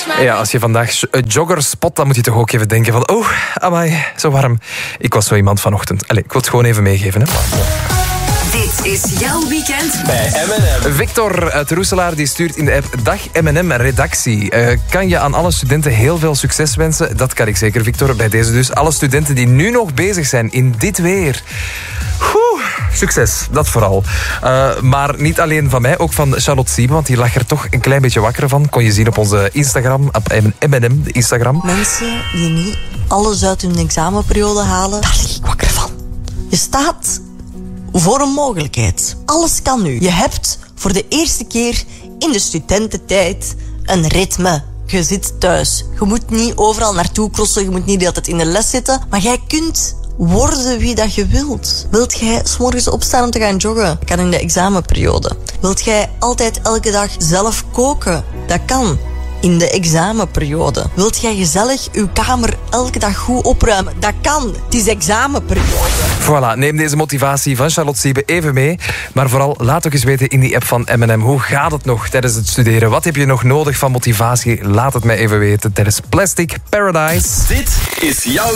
Ja, als je vandaag jogger spot, dan moet je toch ook even denken van... Oh, amai, zo warm. Ik was zo iemand vanochtend. Allee, ik wil het gewoon even meegeven, hè. Dit is jouw weekend bij M&M. Victor uit Roeselaar die stuurt in de app... Dag M&M redactie. Kan je aan alle studenten heel veel succes wensen? Dat kan ik zeker, Victor. Bij deze dus alle studenten die nu nog bezig zijn in dit weer. Succes, dat vooral. Maar niet alleen van mij, ook van Charlotte Siebe, want die lag er toch een klein beetje wakker van. Kon je zien op onze Instagram, op M&M, de Instagram. Mensen die niet alles uit hun examenperiode halen, daar lig ik wakker van. Je staat voor een mogelijkheid. Alles kan nu. Je hebt voor de eerste keer in de studententijd een ritme. Je zit thuis. Je moet niet overal naartoe crossen. Je moet niet altijd in de les zitten. Maar jij kunt worden wie dat je wilt. Wilt jij 's morgens opstaan om te gaan joggen? Dat kan in de examenperiode. Wilt jij altijd elke dag zelf koken? Dat kan in de examenperiode. Wilt jij gezellig uw kamer elke dag goed opruimen? Dat kan. Het is examenperiode. Voilà, neem deze motivatie van Charlotte Siebe even mee. Maar vooral, laat ook eens weten in die app van M&M. Hoe gaat het nog tijdens het studeren? Wat heb je nog nodig van motivatie? Laat het mij even weten tijdens Plastic Paradise. Dit is jouw